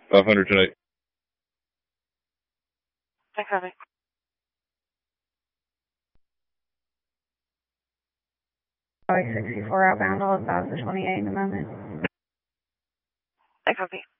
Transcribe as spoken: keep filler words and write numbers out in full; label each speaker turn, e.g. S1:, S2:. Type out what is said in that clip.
S1: five hundred tonight.
S2: I copy.
S3: Oh, sixty-four outbound, all about the twenty-eight in the moment.
S2: I copy.